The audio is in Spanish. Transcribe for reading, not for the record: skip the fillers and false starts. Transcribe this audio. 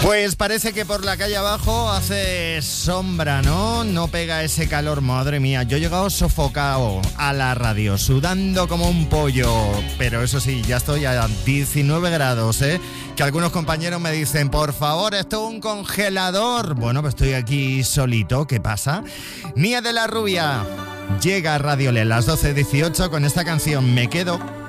Pues parece que por la calle abajo hace sombra, ¿no? No pega ese calor, madre mía. Yo he llegado sofocado a la radio, sudando como un pollo. Pero eso sí, ya estoy a 19 grados, ¿eh? Que algunos compañeros me dicen, por favor, esto es un congelador. Bueno, pues estoy aquí solito, ¿qué pasa? Nia de la Rubia llega a Radio Le a las 12:18 con esta canción, Me Quedo.